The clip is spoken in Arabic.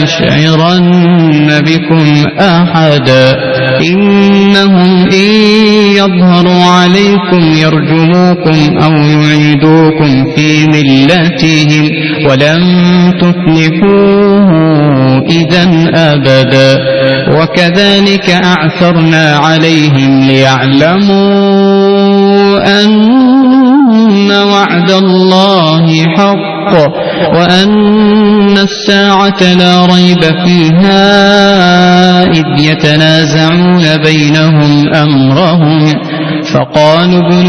يشعرن بكم أحدا إنهم إن يظهروا عليكم يرجموكم أو يعيدوكم في ملتهم ولن تفلحوا إذا أبدا وكذلك أعثرنا عليهم ليعلموا أن وعد الله حق وأن الساعة لا ريب فيها إذ يتنازعون بينهم أمرهم فقالوا